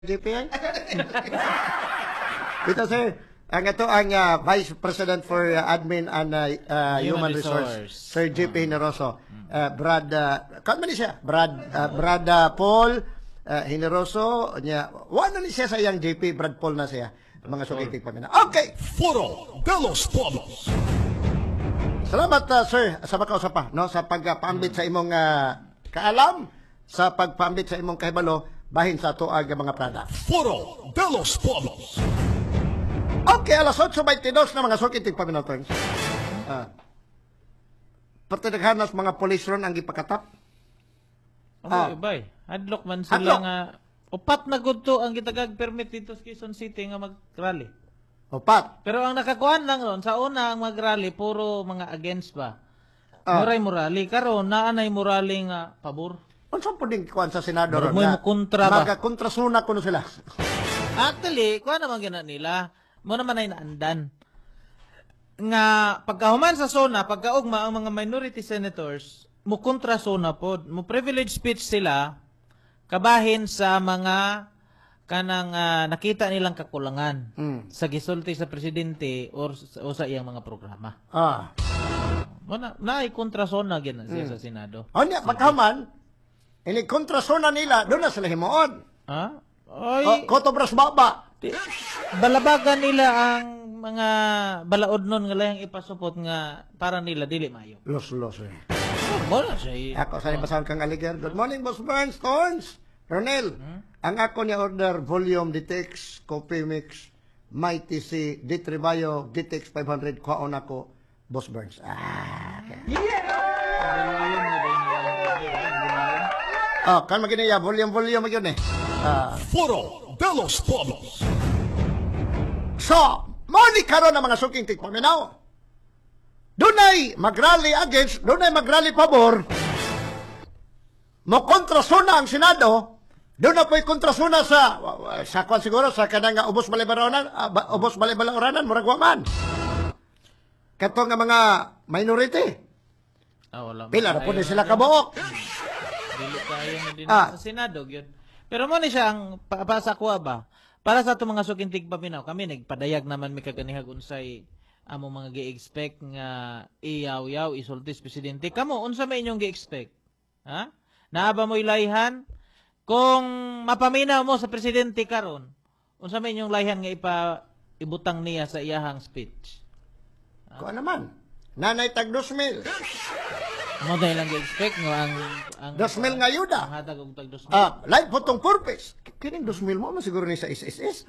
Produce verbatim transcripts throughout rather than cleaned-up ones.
J P I? Ito sir, ang ito ang uh, Vice President for uh, Admin and uh, uh, Human, Human Resource, Resource. Sir J P Generoso. Uh, Brad, uh, kan man ni siya? Brad, uh, Brad uh, Paul uh, Generoso, niya, wala ni siya sa iyang J P, Brad Paul na siya. Mga sukitig pa mina. Okay! Foro de los Pueblos. Salamat uh, sir sa makausap pa, no, sa pagpambit sa imong uh, kaalam, sa pagpambit sa imong kahibalo bahin sa tuag mga product. Foro de los Pueblos. Okay, alas eight twenty-two na mga sukitig paminatong. Ah. Pertidaghanas mga polis ron ang ipakatap. Okay, Ah. bay. Hadlock man sila Hadlock. nga upat na gudto ang gitagag permit dito sa Quezon City nga mag-rally. Opat. Pero ang nakakuan lang ron sa una ang mag-rally puro mga against ba. Ah. Muray murali karon naanay murali nga pabor. Unsa po din kuan sa Senado Murag ron mo'y mukontra ba? Magkakontrasuna kuno sila. Actually, kuha naman gina nila. Mo naman ay naandan. Nga pagkahuman sa zona, pagkaugma ang mga minority senators, mo kontra zona pod, mo privilege speech sila kabahin sa mga kanang ah, nakita nilang kakulangan Mm. sa gisulti sa presidente or, sa- o sa iyang mga programa. Ah. Mo na naay kontra zona gina siya sa Senado. O niya, pagkaman, ini kontrasuna nila, doon na sila himuon. Ha? O, Oy, kotobras baba. Di- balabagan nila ang mga balaod nun nga layang ipasupot nga para nila dili mayo. Los, los, eh. Mo na siya. eh. Ako, sa basahon kang aliger. Good morning, Boss Burns, Tones. Ronel, ang ako niya order volume D T X, coffee mix, Mighty C, D Tribayo, D T X five hundred, kwaon ako, Boss Burns. Ah, okay. Oh, kan magini ya, volume, volume, magin eh. Ah, Foro de los Pueblos. so, mali karon ang mga suking tikpaminaw. Dunay magrally against, dunay magrally pabor. Mo kontrasuna ang Senado. Doon na po'y kontrasuna sa, sa kwan siguro, sa kanang nga ubos balibaranan, uh, ubos balibaranan, murag waman. Kato nga mga minority. Ah, wala man Pila na po tayo din sila na- kabuok. Dili tayo na din Ah. sa Senado gyud. Pero mo ni siya ang pa, pa sa kuha ba. Para sa ato mga sukintig paminaw, kami nagpadayag naman mi kaganihag unsay amo mga gi-expect nga iyaw-yaw isulti sa presidente. Kamo unsa may inyong gi-expect? Ha? Naaba mo ilayhan kung mapaminaw mo sa presidente karon. Unsa may inyong layhan nga ipa ibutang niya sa iyahang speech? Kuha naman. Nanay tag dos mil. Mo dahil lang gi-expect nga ang ang Dos mil nga ang yuda. hatag og tag dos mil. Ah, live putong purpose. Kining dos mil mo, masiguro ni sa is is is.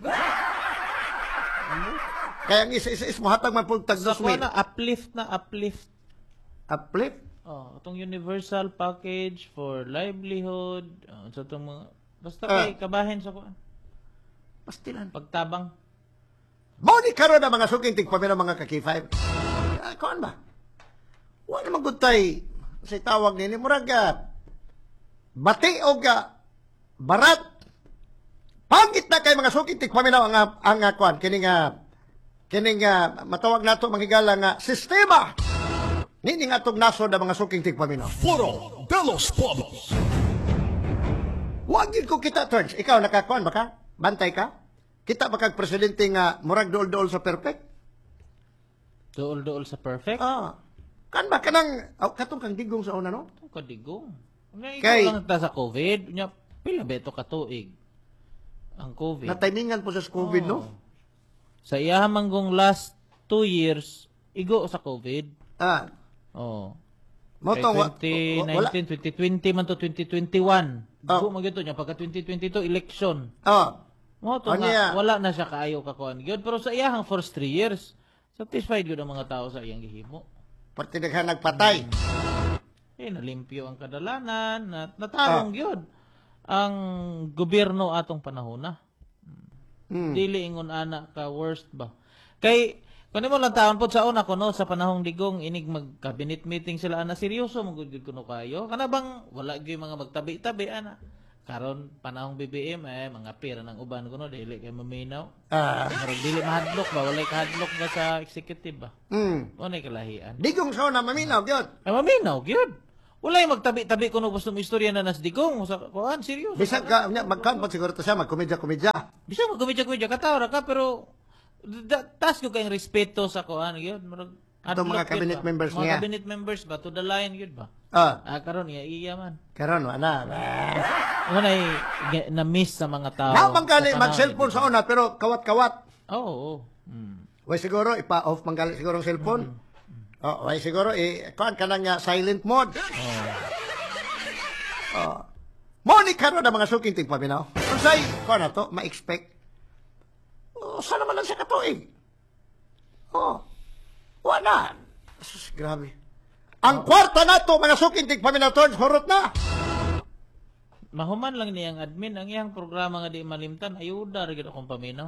Kaya ang is is is mo hatag man pug tag Sa dos mil. kuha na uplift na uplift. Uplift. Oh, itong universal package for livelihood, oh, sa itong mga basta Ah. kay kabahin sa kuan. Pastilan. Pagtabang. Mao ni karon ang mga suking tigpamila mga ka K five. Ah, kuan ba? Wa naman gud tay sa tawag nini murag ah, bati og ah, barat. Pangit na kay mga suking tigpamila ang ah, ang ah, kuan kini nga kini nga matawag nato manghigala nga sistema. Nini nga tong nasod ang mga suking tigpamila. Foro de los Pueblos. Wa gid ko kita turns. Ikaw nakakuan ba ka? Bantay ka? Kita ba kag presidente nga murag dool-dool sa perfect? Duol-duol sa perfect. Ah. Kan ba kanang oh, katong kang digong sa una no? Itong kadigong. Nga Kay- ikaw lang ta sa COVID. Nya, pila ba ito katuig? Ang COVID. Natimingan po sa COVID no? Oh. Sa iya manggong last two years, igo sa COVID. Ah. Oh. Mo Kay tong wa- twenty wa- wala. nineteen, twenty twenty man to twenty twenty-one. Oh. Igo man gyud niya pagka twenty twenty-two election. Ah. Mo to Ano nga, niya? wala na siya kaayo kakuan gyud pero sa iyahang first three years, satisfied gyud ang mga tao sa iyang gihimo. Pati daghan nagpatay. Eh nalimpyo ang kadalanan, at Ah. natarong gyud ang gobyerno atong panahon na. Hmm. Dili ingon ana ka worst ba. Kay kuno mo lang taon pod sa una kuno sa panahong digong inig mag cabinet meeting sila ana seryoso mo gud kuno kayo. Kana bang wala gyud mga magtabi-tabi ana. Karon panahong B B M eh mga pira ng uban kuno dili kay maminaw. Ah. Murag dili mahadlok ba wala kahadlok ba sa executive ba. Hmm. Mo na kalahian. Digong sa una maminaw gyud. Ay maminaw gyud. Wala yung magtabi-tabi kung gusto mo istorya na nasdigong. Sa kuan, seryoso. Bisan ka, nya, magkan po siguro to siya, magkomedya-komedya. Bisa mo kumidya-kumidya, katawra ka, pero da, taas ko kayong respeto sa kuan, yun. Murag, Itong mga adlock, yun cabinet ba? members mga niya. cabinet members ba? To the line, yun ba? Ah, Ah, karon iya, iya man. karon wala. Wala ay na-miss sa mga tao. Na manggali Sa mag-cellphone panahon, sa una, pero kawat-kawat. Oo, oo. Mm. Way siguro, ipa-off manggali siguro ang cellphone. Oh, way siguro, eh, kuhan ka nang nga silent mode. Oh. Mo ni karon ang mga suking tingpaminaw. Kung sa'y, kuhan na to, ma-expect. Oh, saan naman lang siya katuig? Oh, wala. Sus, grabe. Ang kwarta na to, mga suking tingpaminaw, turns hurot na. Mahuman lang niyang admin ang iyang programa nga di malimtan ayuda ra gyud akong paminaw.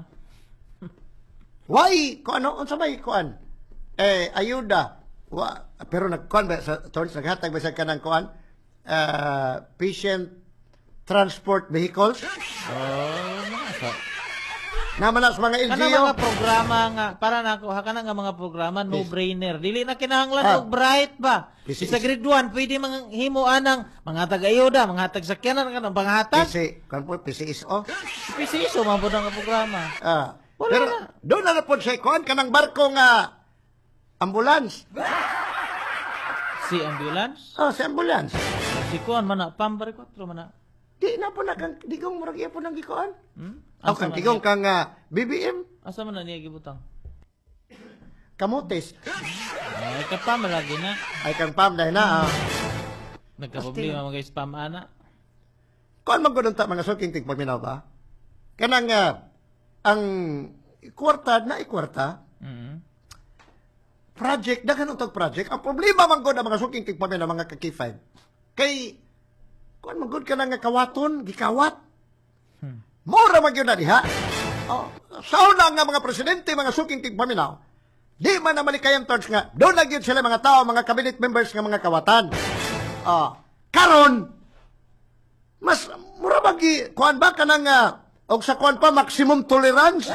Why? Kung ano? Unsa may kuan? Eh, ayuda. Wa, pero nagkuan ba sa turns naghatag ba sa kanang kuan? Uh, patient transport vehicles. Oh, nasa. Naman na sa mga L G Kana U. mga programa nga para nako ha kana nga mga programa no brainer. Dili na kinahanglan Ah. og bright ba. This Sa is- grade one pwede mga himo anang mga tag-ayuda, mga tag-sakyanan kanang panghatag. P C, kuan po, P C is o. Pisiso man pud ang programa. Ah. Wala pero na. doon na na po siya kuan kanang barko nga ambulance. Si ambulance, Oh, sa ambulance. si kuan man na pambar kwatro man na. Di na po na kang digong murag iya po nang gikuan. Hmm? O Asa kang man digong niya- kang ah, B B M Asa man na niya gibutang? kamotes. Ay ka pa malagi na. Ay kang pam dahil na. Ah. Nagka-problema mga spam ana. Kuan man gudon ta mga suking tig paminaw ba? Kanang ah, ang kwarta na ikwarta, Mhm. project, daghan untog project. Ang problema man gud ang mga suking tig paminaw mga ka K five. Kay kuan man gud ka nga kawaton, gikawat. Hmm. Mura man gyud na diha. Oh, sa una nga mga presidente, mga suking tig paminaw, di man naman kayang turns nga, doon na gyud sila mga tao, mga cabinet members nga mga kawatan. Oh, karon mas mura bagi kuan ba ka nang uh, og sa kuan pa maximum tolerance.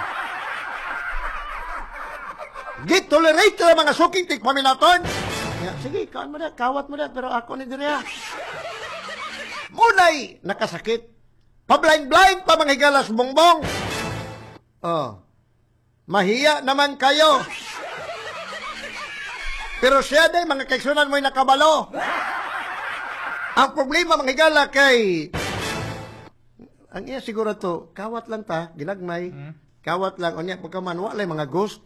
Git tolerate ang mga suking tig paminaton. Ya, sige, kuan mo na, kawat mo na, pero ako ni diriya. Munay nakasakit. Pa-blind-blind pa mga higalas bongbong. Oh. Mahiya naman kayo. Pero siya day, mga kaigsunan mo'y nakabalo. Ang problema mga higala kay ang iya siguro to, kawat lang ta, ginagmay. Kawat lang, onya pagkaman, walay mga ghost.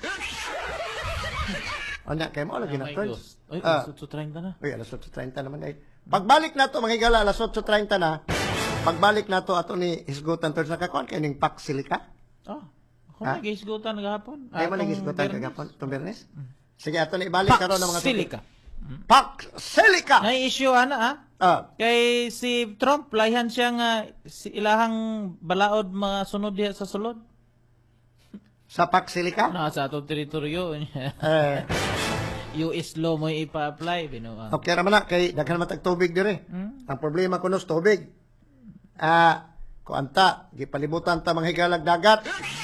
Onya, kay mo, lagi Oh na my turns. Diyos. Ay, Ah. uh, trying ka na. Uy, alas eight thirty naman ay. Pagbalik na to, mga higala, alas eight thirty na. Pagbalik na to, ato ni Hisgutan Turns nakakuan, kay ning Pak Silika. Oh, ako Ha? nag-isgutan gahapon. Ay mo Atong nang Hisgutan Bernes. kagapon, itong Bernes. Sige, ato na ibalik Pak karon ng mga Silika. Pak Silika! Na-issue ana ha? Ah, Kay si Trump, layan siya nga si ilahang balaod mga sunod diha sa sulod. sa Pak Silika? Na sa atong teritoryo. Eh, U S law mo ipa-apply. Binuang. okay naman na, kay daghan matag tubig dire. Hmm? Ang problema kuno sa tubig. Ah, kuanta, gipalibutan ta mga higalag dagat.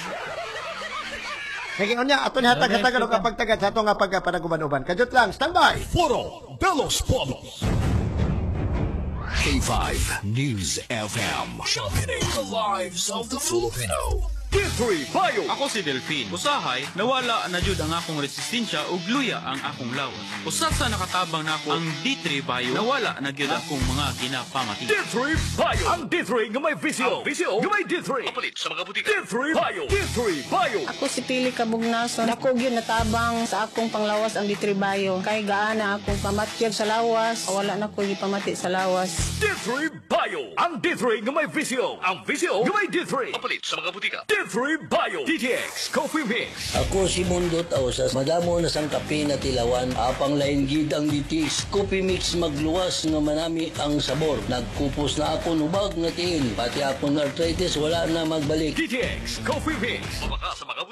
Sige, unya, ato ni hatag-hatagan o kapag tagat sa ato nga pagpanaguban-uban. Kajut lang, standby! Foro de los Pueblos. K five News F M. Championing the lives of the Filipino. D three Bayo. Ako si Delphine. Usahay, nawala na jud ang akong resistensya ug luya ang akong lawas. Usa sa nakatabang nako ang D three Bayo, nawala na gyud akong mga ginapamati. D three Bayo. Ang D three nga may visyo. Ang visyo nga may D three. Papalit sa mga butika. D three Bayo. D three Bayo. Ako si Pili Kabugnason. Dako gyud natabang sa akong panglawas ang ditribayo. Kay gaana akong pamatyag sa lawas. Wala na ko gipamati sa lawas. D three Bayo. Ang D three nga may visyo. Ang visyo nga may D three. Papalit sa mga butika. D three Bayo. D T X Coffee Mix. Ako si Mundo Tausas, madamo na sang kape na tilawan, apang lain gid ang ditis. Coffee mix magluwas nga manami ang sabor. Nagkupos na ako nubag nga tiil, pati akong arthritis wala na magbalik. D T X Coffee Mix. Mabaka sa mga butika.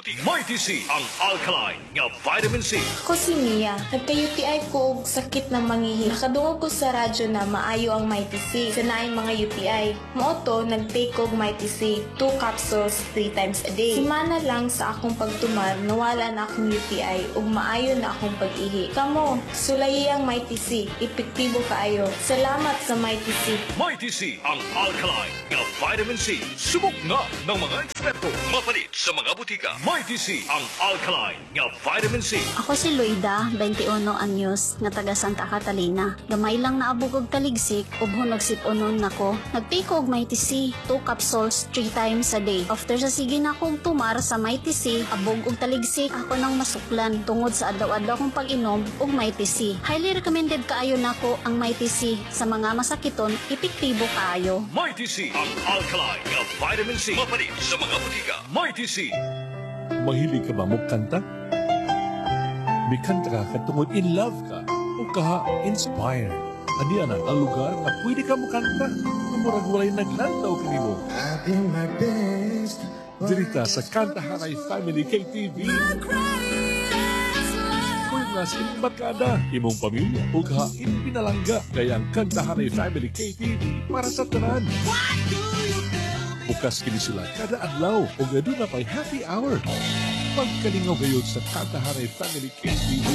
butika. Mighty C, ang alkaline nga vitamin C. Ako si Mia. Nagka-U T I ko og sakit na mangihi. Nakadungog ko sa radyo na maayo ang Mighty C. Sa naayong mga U T I. Moto, nag-take og Mighty C. Two capsules, three times a day. Simana lang sa akong pagtumar, nawala na akong U T I ug maayo na akong pag-ihi. Kamo, sulayi ang Mighty C. Epektibo kaayo. Salamat sa Mighty C. Mighty C, ang alkaline nga vitamin C. Subok na ng mga eksperto. Mapalit sa mga butika. Mighty C, ang alkaline nga vitamin C. Ako si Luida, twenty-one anyos, nga taga Santa Catalina. Gamay lang naabog og taligsik, ug hunog sit-unon nako. Nagtake og Mighty C, two capsules, three times a day. After sa sige na akong tumar sa Mighty C, abog og taligsik, ako nang masuklan tungod sa adlaw-adlaw kong pag-inom og Mighty C. Highly recommended kaayo nako ang Mighty C sa mga masakiton, epektibo kaayo. Mighty C, ang alkaline nga vitamin C. Mapalit sa mga butika. Mighty C. Mahilig ka ba magkanta? May kanta ka katungod in love ka o kaha inspired. Ani ana ang lugar na pwede ka magkanta kung murag walay naglantaw ka nimo. Dirita sa Kantahanay Family K T V. Kung nas barkada, imong pamilya o kaha pinalangga kaya ang Kantahanay Family K T V para sa tanan. Bukas kini sila kada adlaw o gado na pa'y happy hour. Pagkalingaw kayo sa Kantahanay Family K T V.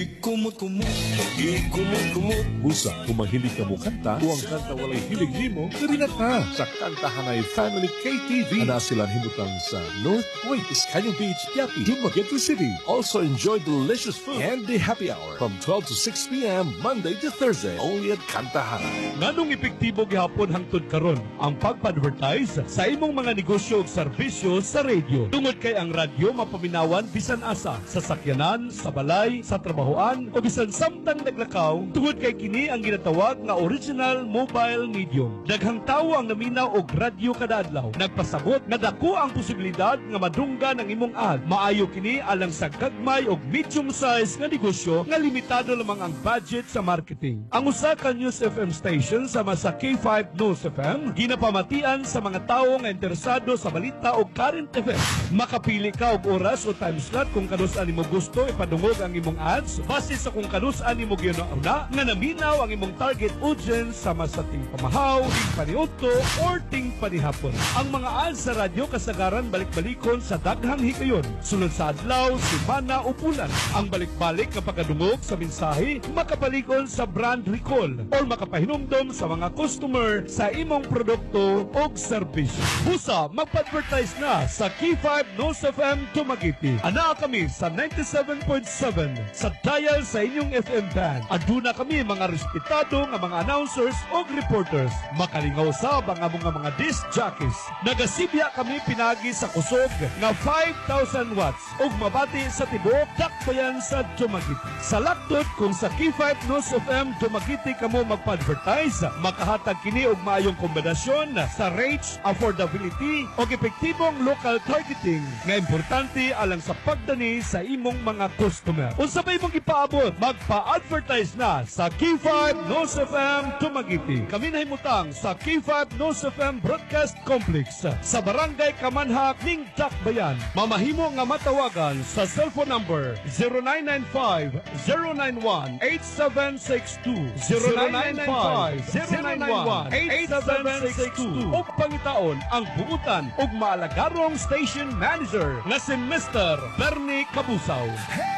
Busa, kung mahilig ka mo kanta o ang kanta walay hilig nimo, karina ka sa Kantahanay Family K T V. Ana sila himutang sa North Point, Iscanio Beach, Yapi, Dumaguete City. Also enjoy delicious food and the happy hour from twelve to six p m Monday to Thursday only at Kantahanay. Nganong epektibo gihapon hangtod karon ang pag-advertise sa imong mga negosyo ug serbisyo sa radio. Tungod kay ang radyo mapaminawan bisan asa sa sakyanan, sa balay, sa trabahoan o bisan samtang naglakaw. Tungod kay kini ang ginatawag nga original mobile medium. Daghang tawo ang naminaw og radyo kada adlaw. Nagpasabot nga dako ang posibilidad nga madunggan ang imong ad. Maayo kini alang sa gagmay og medium size nga negosyo nga limitado lamang ang budget sa marketing. Ang usa ka News F M station sama sa K five News F M ginapamatian sa mga tawo nga interesado sa balita o current event. Makapili ka og oras o time slot kung kanus-an nimo gusto ipadungog ang imong ads base sa kung kanus-an nimo ginauna nga naminaw ang imong target audience sama sa ting pamahaw, ting paniudto or ting panihapon. Ang mga ads sa radyo kasagaran balik-balikon sa daghang higayon sulod sa adlaw, semana o bulan. Ang balik-balik nga pagkadungog sa mensahe makapalikon sa brand recall or makapahinumdom sa mga customer sa imong produkto o serbisyo. Busa, magpa-advertise na sa K five News F M Dumaguete. Ana kami sa ninety-seven point seven sa dial sa inyong F M band. Aduna kami mga respetado nga mga announcers o reporters. Makalingaw sa mga mga mga disc jockeys. Nagasibya kami pinagi sa kusog nga five thousand watts ug mabati sa tibuok dakbayan sa Dumaguete. Sa laktot kung sa K five News F M Dumaguete kamo magpa-advertise, makahatag kini og maayong kombinasyon sa rates, affordability o epektibong local targeting nga importante alang sa pagdani sa imong mga customer. Unsa ba imong ipaabot? Magpa-advertise na sa K five News F M Dumaguete. Kami nahimutang sa K five News F M Broadcast Complex sa Barangay Kamanhak ning Dakbayan. Mamahimo nga matawagan sa cellphone number zero nine nine five, zero nine one, eight seven six two, zero nine nine five, zero nine one, eight seven six two o pangitaon ang buutan ug maalagarong station manager na si Mister Bernie Kabusaw.